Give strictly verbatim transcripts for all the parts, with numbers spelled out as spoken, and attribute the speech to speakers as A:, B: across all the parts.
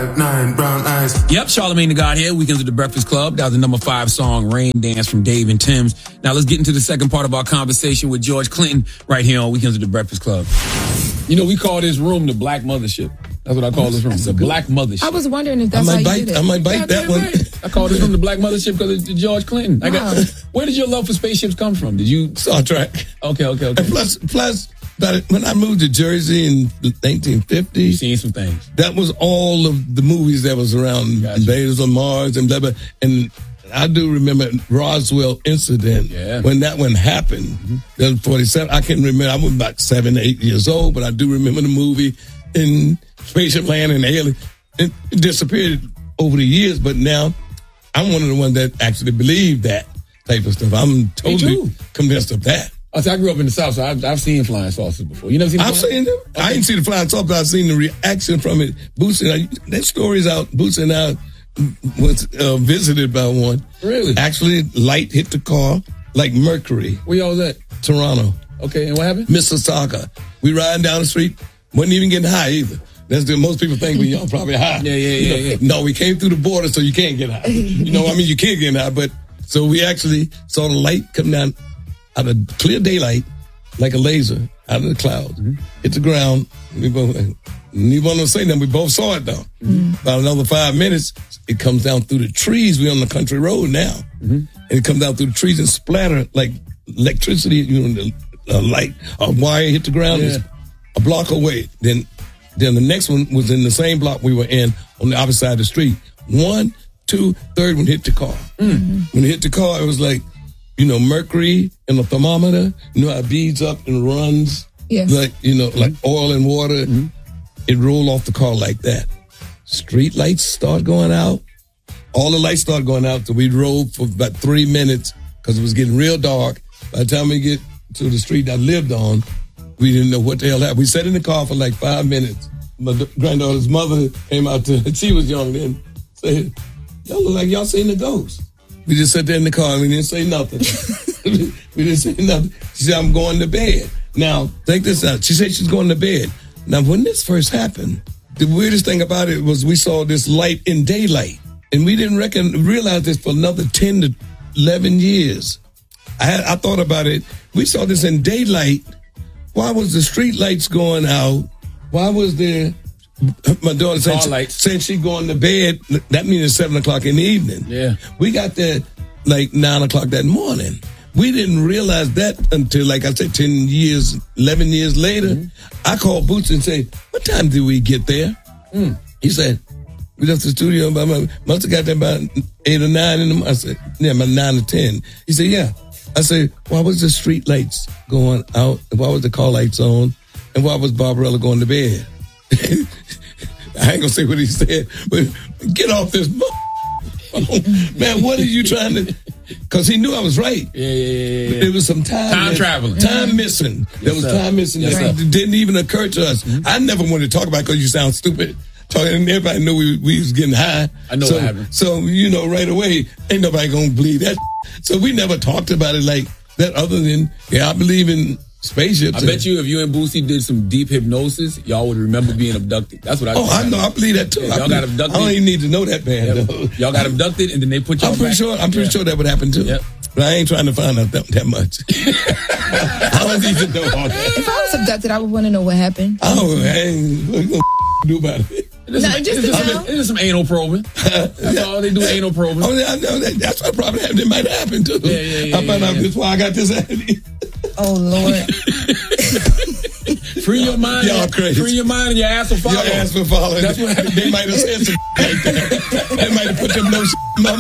A: five, nine, brown eyes.
B: Yep, Charlamagne the God here. Weekends at the Breakfast Club. That was the number five song, Rain Dance from Dave and Tim's. Now let's get into the second part of our conversation with George Clinton right here on Weekends at the Breakfast Club. You know, we call this room the Black Mothership. That's what I call this room, the Black Mothership.
C: I was wondering if that's
D: I
C: how
D: might
C: you
D: bite,
C: did it.
D: I might bite
B: Yeah,
D: that one.
B: right. I call this room the Black Mothership because it's George Clinton. I got,
C: Wow.
B: where did your love for spaceships come from? Did you...
D: Star Trek.
B: Okay, okay, okay.
D: And plus, plus, that when I moved to Jersey in nineteen fifty,
B: You've seen some things.
D: that was all of the movies that was around,
B: Gotcha.
D: Invaders of Mars and blah, blah. And I do remember Roswell incident
B: Yeah.
D: when that one happened. Mm-hmm. That was forty-seven. I can't remember. I was about seven, eight years old, but I do remember the movie in Spaceship Land and Alien. It, it disappeared over the years, but now I'm one of the ones that actually believe that type of stuff. I'm totally
B: too.
D: convinced of that.
B: I, see, I grew up in the South, so I've, I've seen flying saucers before. You never seen them?
D: I've seen them. I didn't see the flying saucer, but I've seen the reaction from it. Bootsy, that story's out. Bootsy and I was uh, visited by one.
B: Really?
D: Actually, light hit the car like Mercury.
B: Where y'all was at?
D: Toronto.
B: Okay, and what happened?
D: Mississauga. We riding down the street. Wasn't even getting high either. That's the most people think we y'all probably high.
B: Yeah, yeah,
D: You
B: yeah,
D: know,
B: yeah.
D: No, we came through the border, so you can't get high. You know, I mean, you can't get high, but so we actually saw the light come down out of clear daylight, like a laser, out of the clouds, mm-hmm. hit the ground. We both, neither one of us say nothing. We both saw it though. Mm-hmm. About another five minutes, it comes down through the trees. We're on the country road now, mm-hmm. and it comes down through the trees and splatter like electricity. You know, the uh, light, a wire hit the ground.
B: Yeah.
D: A block away. Then, then the next one was in the same block we were in on the opposite side of the street. One, two, third one hit the car. Mm-hmm. When it hit the car, it was like, you know, mercury in the thermometer. You know how it beads up and runs?
C: Yeah.
D: Like, you know, like oil and water.
B: Mm-hmm.
D: It rolled off the car like that. Street lights start going out. All the lights start going out. So we drove for about three minutes because it was getting real dark. By the time we get to the street I lived on, we didn't know what the hell happened. We sat in the car for like five minutes. My d- granddaughter's mother came out to, she was young then, said, y'all look like y'all seen the ghost. We just sat there in the car and we didn't say nothing. We didn't say nothing. She said, I'm going to bed. Now, take this out. She said she's going to bed. Now, when this first happened, the weirdest thing about it was we saw this light in daylight. And we didn't reckon, realize this for another ten to eleven years. I had, I thought about it. We saw this in daylight. Why was the street lights going out? Why was there, my daughter saying, she, saying she going to bed, that means it's seven o'clock in the evening.
B: Yeah.
D: We got there like nine o'clock that morning. We didn't realize that until, like I said, ten years, eleven years later. Mm-hmm. I called Boots and said, what time did we get there? Mm. He said, we left the studio, by my, must have got there about eight or nine in the morning. I said, yeah, about nine or ten. He said, yeah. I said, why was the street lights going out? Why was the car lights on? And why was Barbarella going to bed? I ain't gonna say what he said, but get off this man. What are you trying to? Because he knew I was right.
B: Yeah, yeah, yeah. yeah.
D: There was some time
B: time traveling,
D: time missing. Yes, there was sir. time missing.
B: Yes,
D: that didn't even occur to us. Mm-hmm. I never wanted to talk about it because you sound stupid. Talking, and everybody knew we, we was getting high.
B: I know
D: so,
B: what happened.
D: So, you know, right away, ain't nobody gonna believe that. So we never talked about it like that other than, yeah, I believe in spaceships.
B: I bet you if you and Boosie did some deep hypnosis, y'all would remember being abducted. That's what I
D: Oh, I know. I believe that too.
B: Yeah, y'all
D: I
B: got abducted.
D: I don't even need to know that, man.
B: Yep. Y'all got abducted and then they put y'all
D: I'm pretty
B: back.
D: sure, I'm pretty
B: yeah.
D: sure that would happen too.
B: Yep.
D: But I ain't trying to find out that, that much. I don't need to know all that.
C: If I was abducted, I would want to know what happened.
D: Oh, I ain't what you gonna do about it.
C: No,
B: some,
C: just
B: it's,
C: to
B: some,
C: know.
B: it's some anal probing. That's
D: yeah.
B: all they do, anal probing.
D: Oh, yeah, I know that. That's what probably happened. It might happen too.
B: Yeah, yeah, yeah,
D: I found
B: yeah,
D: out
B: yeah.
D: this why I got this idea.
C: Oh, Lord.
B: Free your mind.
D: Y'all crazy.
B: Free your mind and your ass will follow.
D: Your ass will follow.
B: That's what happened.
D: They might have said some like that. They might have put them no in my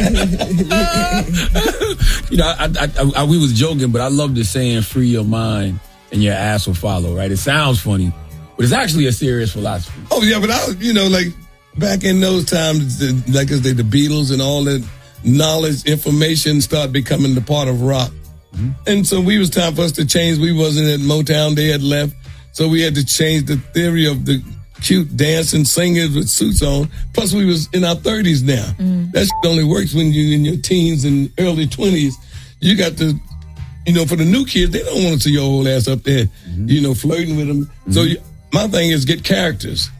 D: mind.
B: You know, I, I, I, I, we was joking, but I love the saying, free your mind and your ass will follow, right? It sounds funny, but it's actually a serious philosophy.
D: Oh, yeah, but I, you know, like back in those times, the, like I say, the Beatles and all that knowledge, information started becoming the part of rock. Mm-hmm. And so we was time for us to change. We wasn't at Motown. They had left. So we had to change the theory of the cute dancing singers with suits on. Plus we was in our thirties now. Mm. That shit only works when you're in your teens and early twenties. You got to, you know, for the new kids, they don't want to see your old ass up there, mm-hmm. you know, flirting with them. Mm-hmm. So you, my thing is get characters.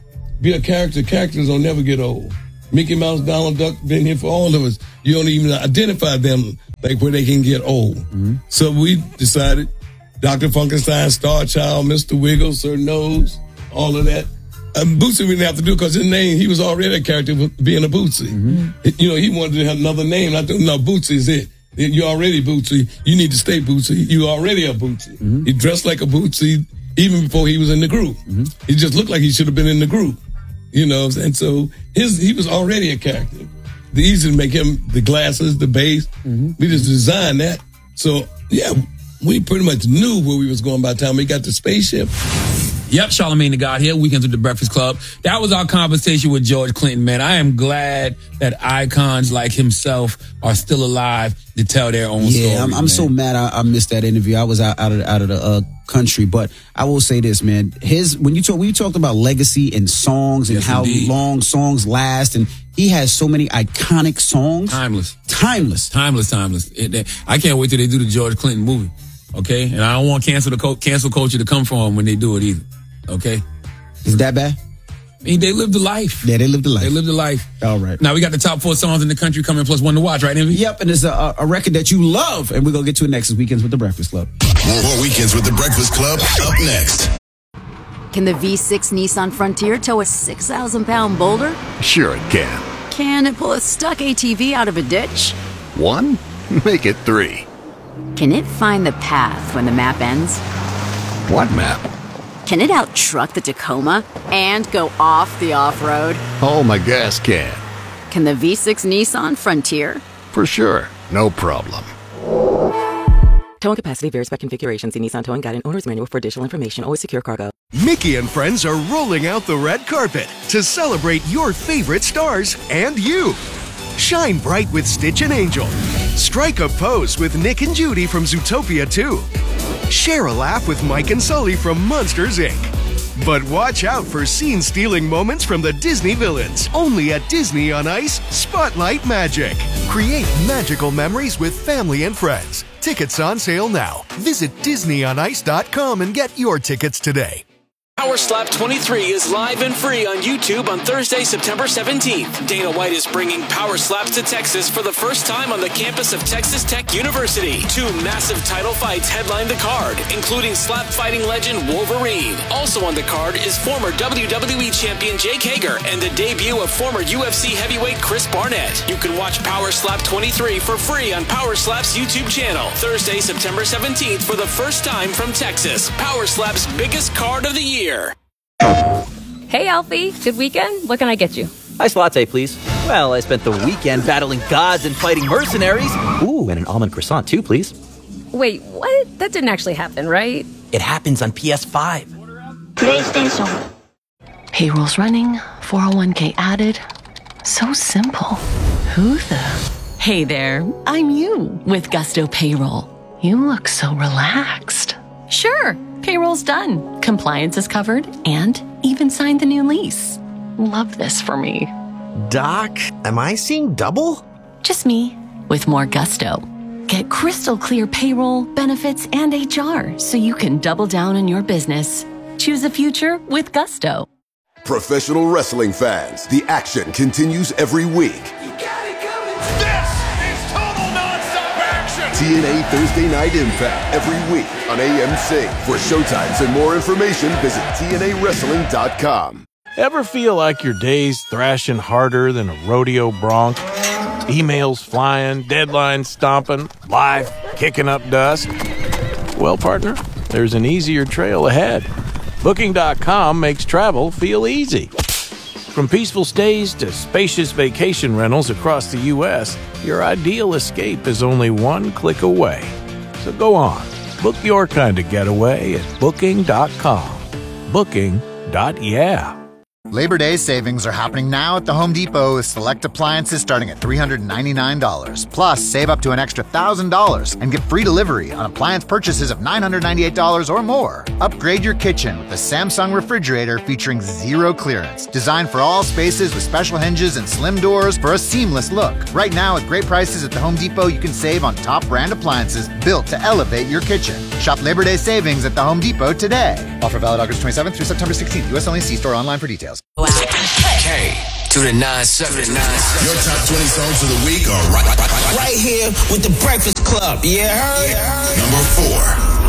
D: be a character. Characters don't never get old. Mickey Mouse, Donald Duck, been here for all of us. You don't even identify them like where they can get old. Mm-hmm. So we decided Doctor Funkenstein, Star Child, Mister Wiggles, Sir Nose, all of that. Um, Bootsy we didn't have to do because his name, he was already a character for being a Bootsy. Mm-hmm. You know, he wanted to have another name. I thought, no, Bootsy is it. You're already Bootsy. You need to stay Bootsy. You already a Bootsy. Mm-hmm. He dressed like a Bootsy even before he was in the group. Mm-hmm. He just looked like he should have been in the group. You know, and so his he was already a character. The easy to make him the glasses, the bass. Mm-hmm. We just designed that. So yeah, we pretty much knew where we was going by the time we got the spaceship.
B: Yep, Charlamagne the God here, Weekends with the Breakfast Club. That was our conversation with George Clinton, man. I am glad that icons like himself are still alive to tell their own story.
A: Yeah, I'm, I'm so mad I, I missed that interview. I was out, out of out of the uh, country, but I will say this, man. His when you talk when you talked about legacy and songs and yes, how indeed. long songs last, and he has so many iconic songs.
B: Timeless,
A: timeless,
B: timeless, timeless. It, it, I can't wait till they do the George Clinton movie. Okay, and I don't want cancel the co- cancel culture to come for them when they do it either. Okay,
A: is that bad?
B: I mean, they lived the life.
A: Yeah, they lived the life.
B: They lived the life.
A: All right.
B: Now we got the top four songs in the country coming, plus one to watch, right, Envy?
A: Yep, and it's a, a record that you love, and we're gonna get to it next. Is Weekends with the Breakfast Club.
E: More Weekends with the Breakfast Club up next.
F: Can the V six Nissan Frontier tow a six thousand pound boulder?
E: Sure it can.
F: Can it pull a stuck A T V out of a ditch?
E: One? Make it three.
F: Can it find the path when the map ends?
E: What map?
F: Can it out-truck the Tacoma and go off the off-road?
E: Oh, my gas can.
F: Can the V six Nissan Frontier?
E: For sure. No problem.
G: Towing capacity varies by configuration. See Nissan Towing Guide and Owner's Manual for additional information. Always secure cargo.
H: Mickey and friends are rolling out the red carpet to celebrate your favorite stars and you. Shine bright with Stitch and Angel. Strike a pose with Nick and Judy from Zootopia two. Share a laugh with Mike and Sully from Monsters, Incorporated. But watch out for scene-stealing moments from the Disney villains. Only at Disney on Ice, Spotlight Magic. Create magical memories with family and friends. Tickets on sale now. Visit Disney on Ice dot com and get your tickets today.
I: Power Slap twenty-three is live and free on YouTube on Thursday, September seventeenth. Dana White is bringing Power Slaps to Texas for the first time on the campus of Texas Tech University. Two massive title fights headline the card, including slap fighting legend Wolverine. Also on the card is former W W E champion Jake Hager and the debut of former U F C heavyweight Chris Barnett. You can watch Power Slap twenty-three for free on Power Slap's YouTube channel. Thursday, September seventeenth for the first time from Texas. Power Slap's biggest card of the year.
J: Hey, Alfie. Good weekend? What can I get you?
K: Iced latte, please. Well, I spent the weekend battling gods and fighting mercenaries. Ooh, and an almond croissant, too, please.
J: Wait, what? That didn't actually happen, right?
K: It happens on P S five.
L: PlayStation. Payroll's running, four oh one k added. So simple. Who the? Hey there, I'm you with Gusto Payroll. You look so relaxed. Sure. Payroll's done, compliance is covered, and even signed the new lease. Love this for me.
M: Doc, am I seeing double?
L: Just me, with more gusto. Get crystal clear payroll, benefits, and H R so you can double down on your business. Choose a future with Gusto.
N: Professional wrestling fans, the action continues every week. T N A Thursday Night Impact every week on A M C. For showtimes and more information, visit T N A wrestling dot com.
O: Ever feel like your day's thrashing harder than a rodeo bronc? Emails flying, deadlines stomping, life kicking up dust? Well, partner, there's an easier trail ahead. Booking dot com makes travel feel easy. From peaceful stays to spacious vacation rentals across the U S, your ideal escape is only one click away. So go on, book your kind of getaway at Booking dot com. Booking. Yeah.
P: Labor Day savings are happening now at the Home Depot with select appliances starting at three hundred ninety-nine dollars. Plus, save up to an extra one thousand dollars and get free delivery on appliance purchases of nine hundred ninety-eight dollars or more. Upgrade your kitchen with the Samsung refrigerator featuring zero clearance. Designed for all spaces with special hinges and slim doors for a seamless look. Right now, at great prices at the Home Depot, you can save on top brand appliances built to elevate your kitchen. Shop Labor Day savings at the Home Depot today. Offer valid August twenty-seventh through September sixteenth. U S only. See store online for details.
Q: K to the nine seven nine seven.
R: Your top twenty songs of the week are right, right, right, right.
S: Right here with the Breakfast Club. Yeah, heard?
R: Number four.